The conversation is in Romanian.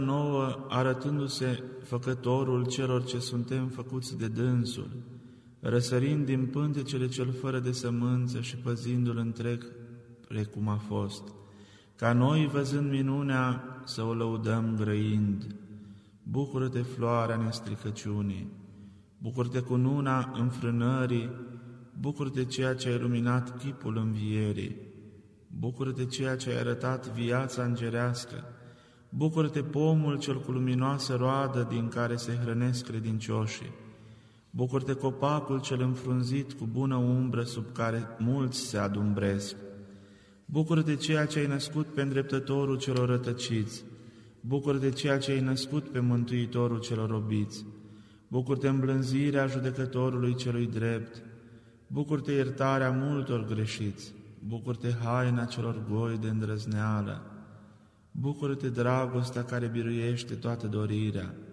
nouă, arătându-se făcătorul celor ce suntem făcuți de dânsul, răsărind din pântecele cel fără de sămânță și păzindu-l întreg precum a fost, ca noi, văzând minunea, să o lăudăm grăind. Bucură-te, floarea nestricăciunii, bucură-te cu nuna înfrânării, bucură-te ceea ce ai luminat chipul învierii, bucură-te ceea ce ai arătat viața îngerească, bucură-te pomul cel cu luminoasă roadă din care se hrănesc credincioșii, bucură-te copacul cel înfrunzit cu bună umbră sub care mulți se adumbresc, bucură-te ceea ce ai născut pe îndreptătorul celor rătăciți, bucură-te ceea ce ai născut pe mântuitorul celor robiți, bucură-te îmblânzirea judecătorului celui drept, bucură-te iertarea multor greșiți, bucură-te haina celor goi de îndrăzneală, bucură-te dragostea care biruiește toată dorirea,